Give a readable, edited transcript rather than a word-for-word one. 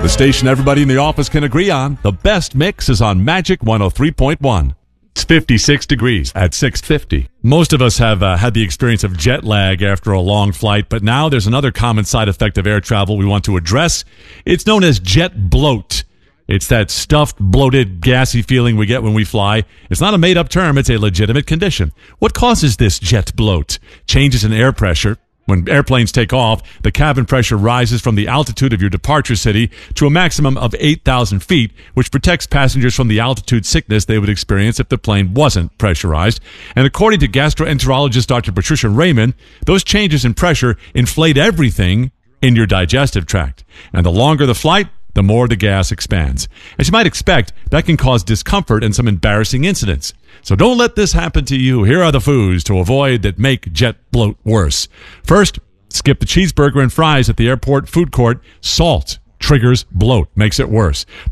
The station everybody in the office can agree on. The best mix is on Magic 103.1. It's 56 degrees at 6:50. Most of us have had the experience of jet lag after a long flight, but now there's another common side effect of air travel we want to address. It's known as jet bloat. It's that stuffed, bloated, gassy feeling we get when we fly. It's not a made-up term. It's a legitimate condition. What causes this jet bloat? Changes in air pressure. When airplanes take off, the cabin pressure rises from the altitude of your departure city to a maximum of 8,000 feet, which protects passengers from the altitude sickness they would experience if the plane wasn't pressurized. And according to gastroenterologist Dr. Patricia Raymond, those changes in pressure inflate everything in your digestive tract. And the longer the flight, the more the gas expands. As you might expect, that can cause discomfort and some embarrassing incidents. So don't let this happen to you. Here are the foods to avoid that make jet bloat worse. First, skip the cheeseburger and fries at the airport food court. Salt triggers bloat, makes it worse.